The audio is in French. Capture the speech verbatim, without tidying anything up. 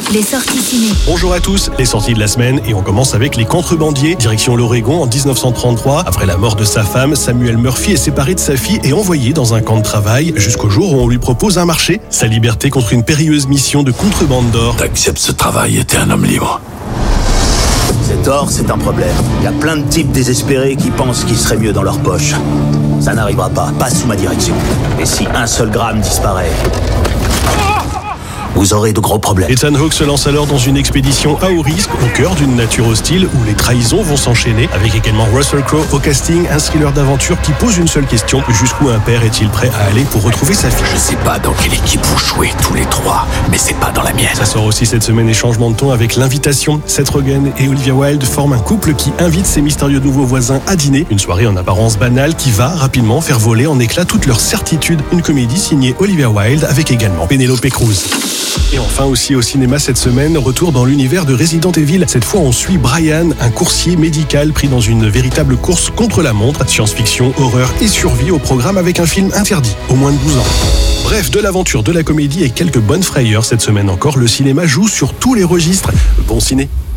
les sorties ciné. Bonjour à tous, les sorties de la semaine et on commence avec Les Contrebandiers, direction l'Oregon en dix-neuf cent trente-trois. Après la mort de sa femme, Samuel Murphy est séparé de sa fille et envoyé dans un camp de travail jusqu'au jour où on lui propose un marché, sa liberté contre une périlleuse mission de contrebande d'or. T'acceptes ce travail et t'es un homme libre. Cet or, c'est un problème. Il y a plein de types désespérés qui pensent qu'il serait mieux dans leur poche. Ça n'arrivera pas, pas sous ma direction. Et si un seul gramme disparaît, vous aurez de gros problèmes. Ethan Hawke se lance alors dans une expédition à haut risque, au cœur d'une nature hostile où les trahisons vont s'enchaîner, avec également Russell Crowe au casting, un thriller d'aventure qui pose une seule question: jusqu'où un père est-il prêt à aller pour retrouver sa fille? Je sais pas dans quelle équipe vous jouez tous les trois, mais c'est pas dans la mienne. Ça sort aussi cette semaine et changement de ton avec L'Invitation. Seth Rogen et Olivia Wilde forment un couple qui invite ses mystérieux nouveaux voisins à dîner. Une soirée en apparence banale qui va rapidement faire voler en éclats toutes leurs certitudes. Une comédie signée Olivia Wilde avec également Penelope Cruz. Et enfin aussi au cinéma cette semaine, retour dans l'univers de Resident Evil. Cette fois on suit Brian, un coursier médical pris dans une véritable course contre la montre. Science-fiction, horreur et survie au programme avec un film interdit, au moins de douze ans. Bref, de l'aventure, de la comédie et quelques bonnes frayeurs cette semaine encore. Le cinéma joue sur tous les registres. Bon ciné.